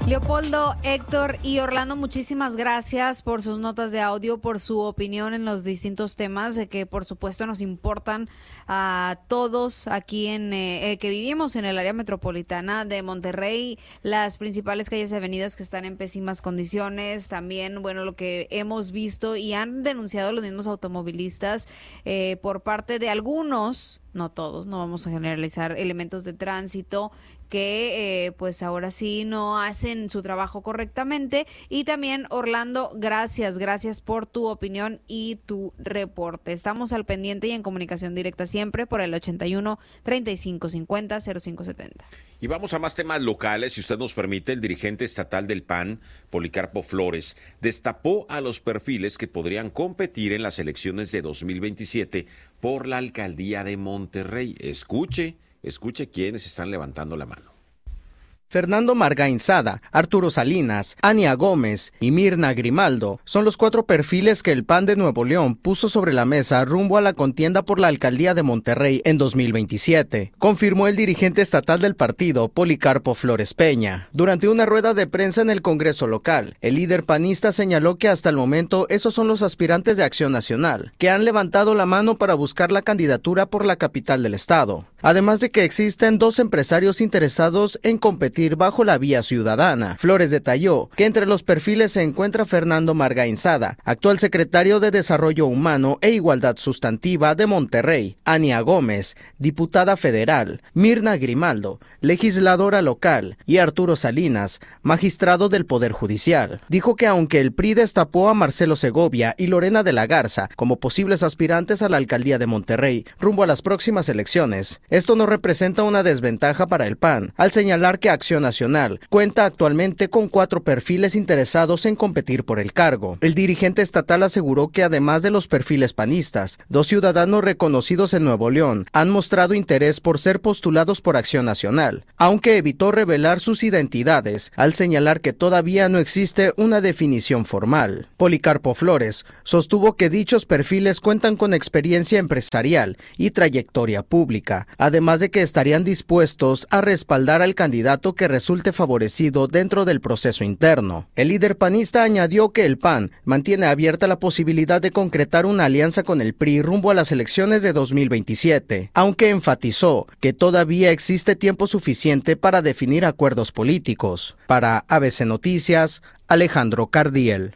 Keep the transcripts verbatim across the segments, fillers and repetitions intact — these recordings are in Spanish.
Leopoldo, Héctor y Orlando, muchísimas gracias por sus notas de audio, por su opinión en los distintos temas eh, que por supuesto nos importan a todos aquí en eh, que vivimos en el área metropolitana de Monterrey, las principales calles y avenidas que están en pésimas condiciones, también bueno lo que hemos visto y han denunciado los mismos automovilistas eh, por parte de algunos, no todos, no vamos a generalizar, elementos de tránsito que eh, pues ahora sí no hacen su trabajo correctamente. Y también, Orlando, gracias, gracias por tu opinión y tu reporte. Estamos al pendiente y en comunicación directa siempre por el ochenta y uno, treinta y cinco cincuenta, cero cinco setenta. Y vamos a más temas locales, si usted nos permite. El dirigente estatal del P A N, Policarpo Flores, destapó a los perfiles que podrían competir en las elecciones de dos mil veintisiete por la alcaldía de Monterrey. Escuche. Escuche quiénes están levantando la mano. Fernando Margainzada, Arturo Salinas, Ania Gómez y Mirna Grimaldo son los cuatro perfiles que el P A N de Nuevo León puso sobre la mesa rumbo a la contienda por la alcaldía de Monterrey en dos mil veintisiete, confirmó el dirigente estatal del partido, Policarpo Flores Peña. Durante una rueda de prensa en el Congreso local, el líder panista señaló que hasta el momento esos son los aspirantes de Acción Nacional, que han levantado la mano para buscar la candidatura por la capital del estado. Además de que existen dos empresarios interesados en competir bajo la vía ciudadana. Flores detalló que entre los perfiles se encuentra Fernando Margainzada, actual secretario de Desarrollo Humano e Igualdad Sustantiva de Monterrey, Ania Gómez, diputada federal, Mirna Grimaldo, legisladora local, y Arturo Salinas, magistrado del Poder Judicial. Dijo que aunque el P R I destapó a Marcelo Segovia y Lorena de la Garza como posibles aspirantes a la alcaldía de Monterrey rumbo a las próximas elecciones, esto no representa una desventaja para el P A N, al señalar que Acción Nacional cuenta actualmente con cuatro perfiles interesados en competir por el cargo. El dirigente estatal aseguró que además de los perfiles panistas, dos ciudadanos reconocidos en Nuevo León han mostrado interés por ser postulados por Acción Nacional, aunque evitó revelar sus identidades, al señalar que todavía no existe una definición formal. Policarpo Flores sostuvo que dichos perfiles cuentan con experiencia empresarial y trayectoria pública, además de que estarían dispuestos a respaldar al candidato que resulte favorecido dentro del proceso interno. El líder panista añadió que el P A N mantiene abierta la posibilidad de concretar una alianza con el P R I rumbo a las elecciones de dos mil veintisiete, aunque enfatizó que todavía existe tiempo suficiente para definir acuerdos políticos. Para A B C Noticias, Alejandro Cardiel.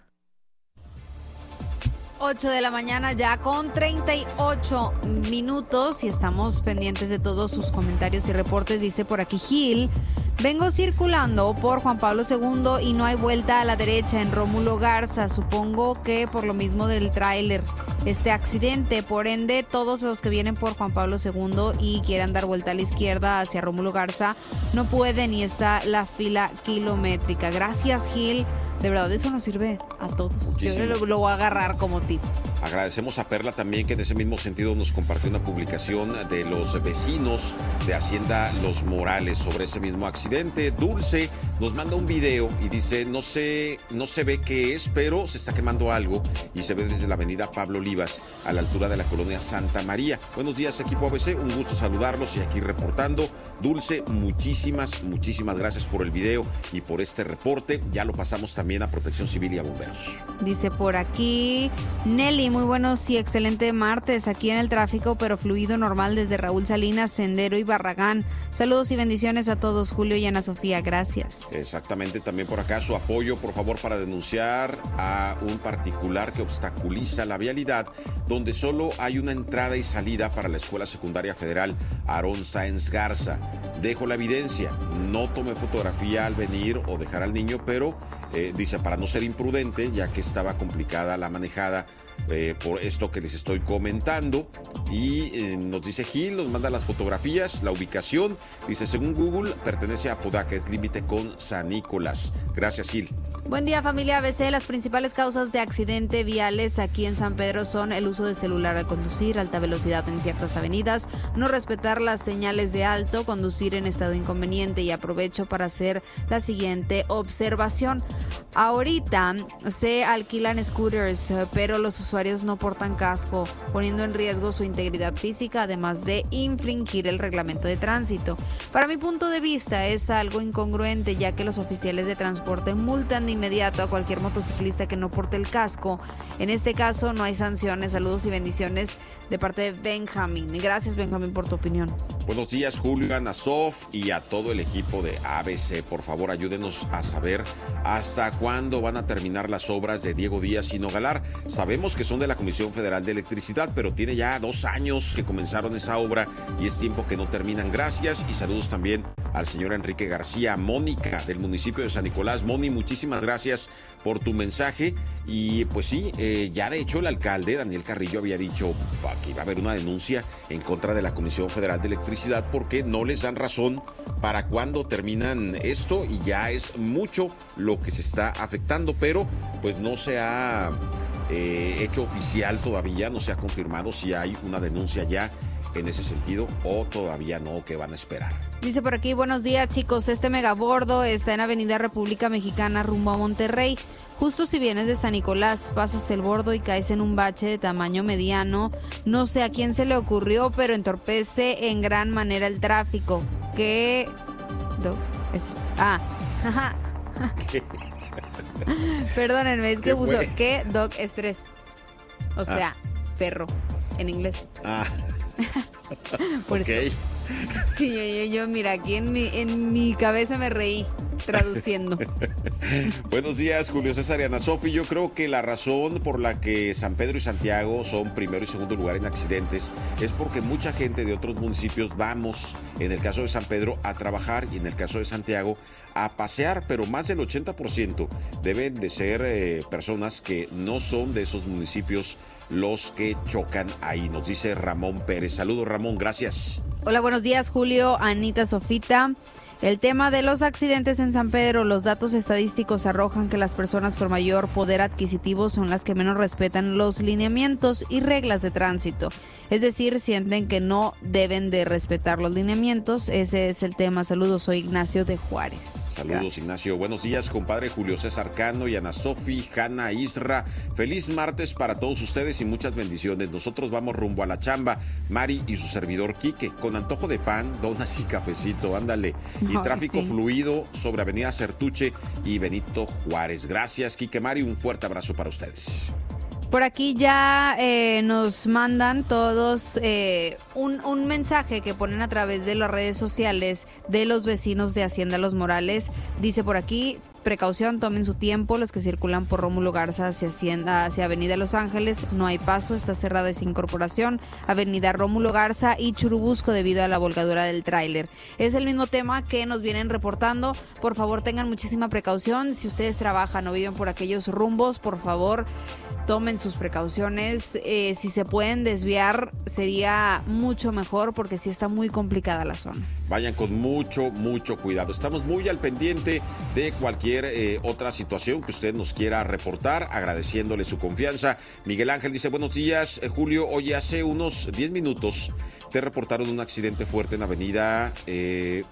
ocho de la mañana ya con treinta y ocho minutos y estamos pendientes de todos sus comentarios y reportes. Dice por aquí Gil, vengo circulando por Juan Pablo segundo y no hay vuelta a la derecha en Rómulo Garza, supongo que por lo mismo del tráiler, este accidente, por ende todos los que vienen por Juan Pablo segundo y quieran dar vuelta a la izquierda hacia Rómulo Garza no pueden y está la fila kilométrica. Gracias Gil. De verdad, eso nos sirve a todos. Muchísimo. Yo lo, lo voy a agarrar como tip. Agradecemos a Perla también, que en ese mismo sentido nos compartió una publicación de los vecinos de Hacienda Los Morales sobre ese mismo accidente. Dulce nos manda un video y dice, no sé, no se ve qué es, pero se está quemando algo y se ve desde la avenida Pablo Olivas a la altura de la colonia Santa María. Buenos días, equipo A B C, un gusto saludarlos y aquí reportando. Dulce, muchísimas, muchísimas gracias por el video y por este reporte. Ya lo pasamos también a Protección Civil y a Bomberos. Dice por aquí Nelly, muy buenos y excelente martes aquí en el tráfico, pero fluido normal desde Raúl Salinas, Sendero y Barragán. Saludos y bendiciones a todos, Julio y Ana Sofía, gracias. Exactamente, también por acá su apoyo, por favor, para denunciar a un particular que obstaculiza la vialidad, donde solo hay una entrada y salida para la Escuela Secundaria Federal Aarón Sáenz Garza. Dejo la evidencia, no tomé fotografía al venir o dejar al niño, pero eh, dice para no ser imprudente, ya que estaba complicada la manejada eh, por esto que les estoy comentando. Y eh, nos dice Gil, nos manda las fotografías, la ubicación, dice según Google pertenece a Apodaca, es límite con San Nicolás. Gracias Gil. Buen día, familia A B C. Las principales causas de accidente viales aquí en San Pedro son el uso de celular al conducir, alta velocidad en ciertas avenidas, no respetar las señales de alto, conducir en estado inconveniente. Y aprovecho para hacer la siguiente observación. Ahorita se alquilan scooters, pero los usuarios no portan casco, poniendo en riesgo su integridad física, además de infringir el reglamento de tránsito. Para mi punto de vista es algo incongruente, ya que los oficiales de transporte multan de inmediato a cualquier motociclista que no porte el casco. En este caso no hay sanciones. Saludos y bendiciones de parte de Benjamín. Y gracias, Benjamín, por tu opinión. Buenos días, Julio, a Nasof y a todo el equipo de A B C. Por favor, ayúdenos a saber hasta cuándo van a terminar las obras de Diego Díaz y Nogalar. Sabemos que son de la Comisión Federal de Electricidad, pero tiene ya dos años que comenzaron esa obra y es tiempo que no terminan. Gracias y saludos también al señor Enrique García. Mónica, del municipio de San Nicolás. Moni, muchísimas gracias por tu mensaje. Y pues sí, eh, ya de hecho el alcalde Daniel Carrillo había dicho que iba a haber una denuncia en contra de la Comisión Federal de Electricidad porque no les dan razón para cuándo terminan esto y ya es mucho lo que se está afectando, pero pues no se ha eh, hecho oficial todavía, no se ha confirmado si hay una denuncia ya en ese sentido o todavía no, que van a esperar. Dice por aquí, buenos días, chicos, este megabordo está en Avenida República Mexicana rumbo a Monterrey. Justo si vienes de San Nicolás, pasas el bordo y caes en un bache de tamaño mediano. No sé a quién se le ocurrió, pero entorpece en gran manera el tráfico. ¿Qué? Do... Es... Ah, ajá. Perdónenme, es que ¿Qué puso fue? ¿qué? Dog estrés. O sea, Ah. perro, en inglés. Ah, Por ok. eso. Sí, yo, yo, yo, mira, aquí en mi, en mi cabeza me reí traduciendo. Buenos días, Julio César y Ana Sofi. Yo creo que la razón por la que San Pedro y Santiago son primero y segundo lugar en accidentes es porque mucha gente de otros municipios vamos, en el caso de San Pedro, a trabajar y en el caso de Santiago a pasear, pero más del ochenta por ciento deben de ser eh, personas que no son de esos municipios los que chocan ahí, nos dice Ramón Pérez. Saludos, Ramón, gracias. Hola, buenos días, Julio, Anita, Sofita. El tema de los accidentes en San Pedro, los datos estadísticos arrojan que las personas con mayor poder adquisitivo son las que menos respetan los lineamientos y reglas de tránsito. Es decir, sienten que no deben de respetar los lineamientos. Ese es el tema. Saludos, soy Ignacio de Juárez. Saludos, gracias. Ignacio. Buenos días, compadre Julio César Cano y Ana Sofi, Hanna, Isra. Feliz martes para todos ustedes y muchas bendiciones. Nosotros vamos rumbo a la chamba. Mari y su servidor Quique, con antojo de pan, donas y cafecito, ándale. Y Ay, tráfico sí. fluido sobre Avenida Certuche y Benito Juárez. Gracias, Quique, Mari, un fuerte abrazo para ustedes. Por aquí ya eh, nos mandan todos eh, un, un mensaje que ponen a través de las redes sociales de los vecinos de Hacienda Los Morales. Dice por aquí, precaución, tomen su tiempo, los que circulan por Rómulo Garza hacia Hacienda, hacia Avenida Los Ángeles, no hay paso, está cerrada esa incorporación, Avenida Rómulo Garza y Churubusco debido a la volcadura del tráiler. Es el mismo tema que nos vienen reportando. Por favor, tengan muchísima precaución. Si ustedes trabajan o viven por aquellos rumbos, por favor, tomen sus precauciones. Eh, si se pueden desviar, sería mucho mejor porque sí está muy complicada la zona. Vayan con mucho, mucho cuidado. Estamos muy al pendiente de cualquier eh, otra situación que usted nos quiera reportar, agradeciéndole su confianza. Miguel Ángel dice, buenos días, eh, Julio. Oye, hace unos diez minutos te reportaron un accidente fuerte en Avenida... Eh,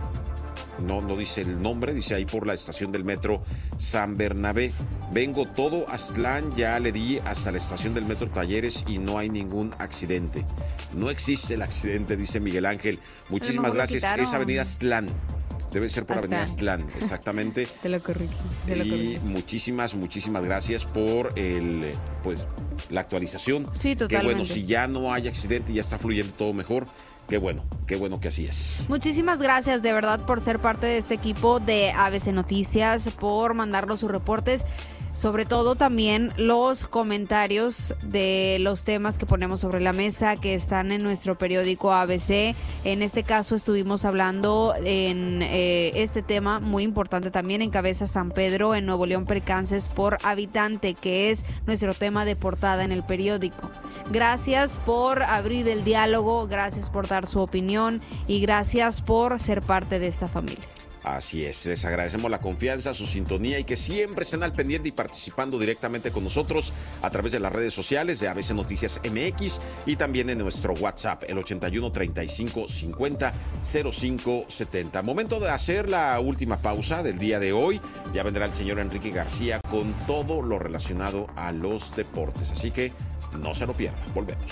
No, no dice el nombre, dice ahí por la estación del metro San Bernabé. Vengo todo Aztlán, ya le di hasta la estación del metro Talleres y no hay ningún accidente. No existe el accidente, dice Miguel Ángel. Muchísimas no gracias. quitaron. Es Avenida Aztlán. Debe ser por Aztlán. Avenida Aztlán, exactamente. Te lo corregí, te lo Y corregí. muchísimas, muchísimas gracias por el, eh, pues, la actualización. Sí, Qué bueno, totalmente. si ya no hay accidente y ya está fluyendo todo mejor, qué bueno, qué bueno que así es. Muchísimas gracias de verdad por ser parte de este equipo de A B C Noticias, por mandarnos sus reportes. Sobre todo también los comentarios de los temas que ponemos sobre la mesa que están en nuestro periódico A B C. En este caso estuvimos hablando en eh, este tema muy importante también, encabeza San Pedro en Nuevo León percances por habitante, que es nuestro tema de portada en el periódico. Gracias por abrir el diálogo, gracias por dar su opinión y gracias por ser parte de esta familia. Así es, les agradecemos la confianza, su sintonía y que siempre estén al pendiente y participando directamente con nosotros a través de las redes sociales de A B C Noticias M X y también en nuestro WhatsApp, el ochenta y uno, treinta y cinco, cincuenta, cero cinco setenta. Momento de hacer la última pausa del día de hoy. Ya vendrá el señor Enrique García con todo lo relacionado a los deportes, así que no se lo pierdan. Volvemos.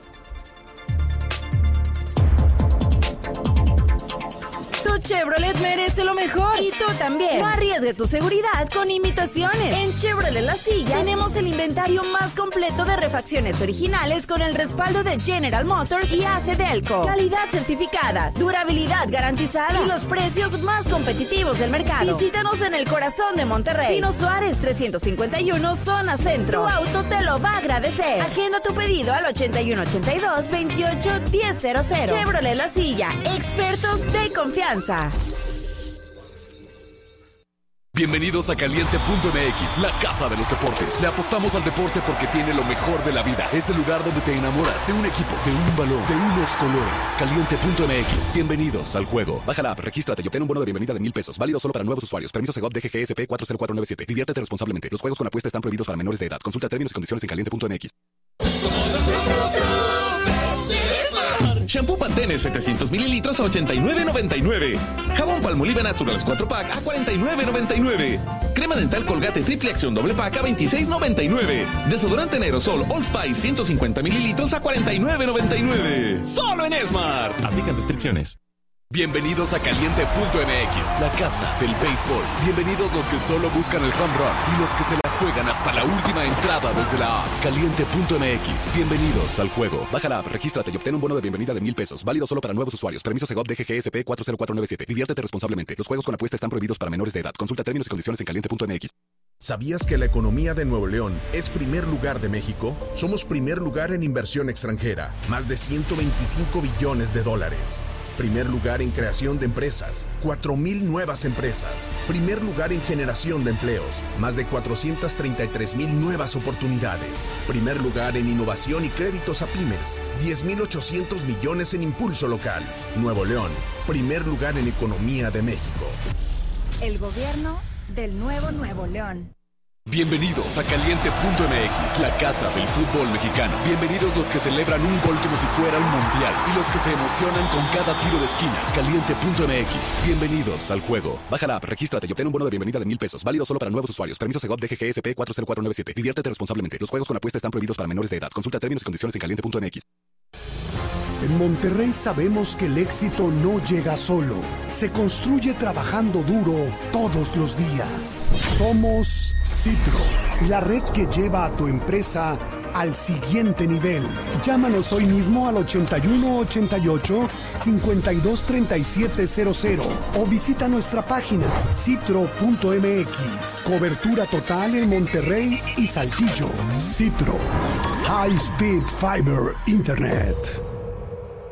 Tu Chevrolet merece lo mejor y tú también. No arriesgues tu seguridad con imitaciones. En Chevrolet La Silla tenemos el inventario más completo de refacciones originales con el respaldo de General Motors y A C Delco. Calidad certificada, durabilidad garantizada y los precios más competitivos del mercado. Visítanos en el corazón de Monterrey. Pino Suárez trescientos cincuenta y uno, zona centro. Tu auto te lo va a agradecer. Agenda tu pedido al ochenta y uno, ochenta y dos, veintiocho, diez cero cero. Chevrolet La Silla, expertos de confianza. Bienvenidos a Caliente punto M X, la casa de los deportes. Le apostamos al deporte porque tiene lo mejor de la vida. Es el lugar donde te enamoras de un equipo, de un balón, de unos colores. Caliente punto M X, bienvenidos al juego. Baja la app, regístrate y obtén un bono de bienvenida de mil pesos. Válido solo para nuevos usuarios. Permiso Segov D G G S P cuatro cero cuatro nueve siete. Diviértete responsablemente. Los juegos con apuesta están prohibidos para menores de edad. Consulta términos y condiciones en caliente punto M X. Shampoo Pantene setecientos mililitros a ochenta y nueve noventa y nueve. Jabón Palmolive Naturals cuatro pack a cuarenta y nueve noventa y nueve. Crema dental Colgate Triple Acción doble pack a veintiséis noventa y nueve. Desodorante en aerosol Old Spice ciento cincuenta mililitros a cuarenta y nueve noventa y nueve. Solo en Smart. Aplican restricciones. Bienvenidos a Caliente punto M X, la casa del béisbol. Bienvenidos los que solo buscan el home run y los que se la juegan hasta la última entrada desde la app. Caliente punto M X, bienvenidos al juego. Baja la app, regístrate y obtén un bono de bienvenida de mil pesos. Válido solo para nuevos usuarios. Permiso Segov D G G S P cuatro cero cuatro nueve siete. Diviértete responsablemente. Los juegos con apuesta están prohibidos para menores de edad. Consulta términos y condiciones en caliente punto M X. ¿Sabías que la economía de Nuevo León es primer lugar de México? Somos primer lugar en inversión extranjera, más de ciento veinticinco billones de dólares. Primer lugar en creación de empresas, cuatro mil nuevas empresas. Primer lugar en generación de empleos, más de cuatrocientas treinta y tres mil nuevas oportunidades. Primer lugar en innovación y créditos a pymes, diez mil ochocientos millones en impulso local. Nuevo León, primer lugar en economía de México. El gobierno del nuevo Nuevo León. Bienvenidos a Caliente punto M X, la casa del fútbol mexicano. Bienvenidos los que celebran un gol como si fuera un mundial y los que se emocionan con cada tiro de esquina. Caliente punto M X, bienvenidos al juego. Baja la app, regístrate y obtén un bono de bienvenida de mil pesos. Válido solo para nuevos usuarios. Permiso Segov D G G S P cuatro cero cuatro nueve siete. Diviértete responsablemente. Los juegos con apuesta están prohibidos para menores de edad. Consulta términos y condiciones en caliente punto M X. En Monterrey sabemos que el éxito no llega solo, se construye trabajando duro todos los días. Somos Citro, la red que lleva a tu empresa al siguiente nivel. Llámanos hoy mismo al ochenta y uno ochenta y ocho, cincuenta y dos treinta y siete cero cero o visita nuestra página citro punto M X. Cobertura total en Monterrey y Saltillo. Citro, High Speed Fiber Internet.